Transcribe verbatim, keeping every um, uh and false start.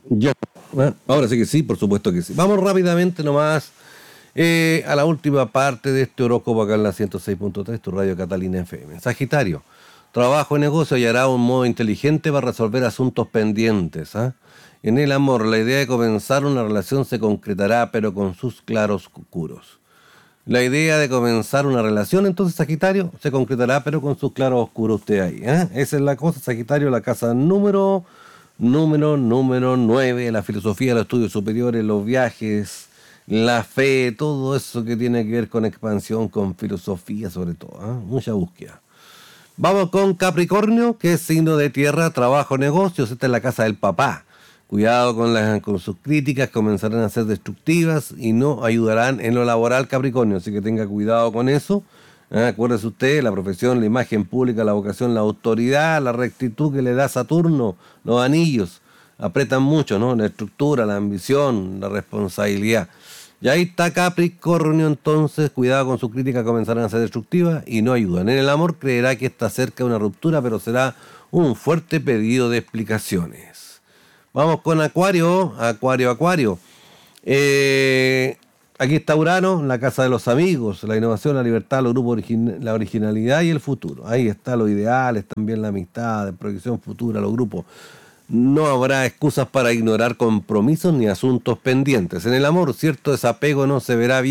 Ya. Bueno, ahora sí que sí, por supuesto que sí. Vamos rápidamente nomás eh, a la última parte de este horóscopo acá en la ciento seis punto tres, tu radio Catalina F M. Sagitario, trabajo y negocio hallará un modo inteligente para resolver asuntos pendientes. ¿ah? En el amor, la idea de comenzar una relación se concretará, pero con sus claros oscuros. La idea de comenzar una relación, entonces, Sagitario, se concretará, pero con sus claros oscuros usted ahí. ¿eh? Esa es la cosa, Sagitario, la casa número, número, número nueve, la filosofía, los estudios superiores, los viajes, la fe, todo eso que tiene que ver con expansión, con filosofía sobre todo. ¿eh? Mucha búsqueda. Vamos con Capricornio, que es signo de tierra, trabajo, negocios. Esta es la casa del papá. Cuidado con, las, con sus críticas, comenzarán a ser destructivas y no ayudarán en lo laboral, Capricornio. Así que tenga cuidado con eso. ¿eh? Acuérdese usted, la profesión, la imagen pública, la vocación, la autoridad, la rectitud que le da Saturno, los anillos. Apretan mucho, ¿no? La estructura, la ambición, la responsabilidad. Y ahí está Capricornio, entonces, cuidado con su crítica, comenzarán a ser destructivas y no ayudan. En el amor creerá que está cerca de una ruptura, pero será un fuerte pedido de explicaciones. Vamos con Acuario, Acuario, Acuario. Eh, aquí está Urano, la casa de los amigos, la innovación, la libertad, los grupos, origin- la originalidad y el futuro. Ahí está los ideales, también la amistad, la proyección futura, los grupos. No habrá excusas para ignorar compromisos ni asuntos pendientes. En el amor, cierto desapego no se verá bien.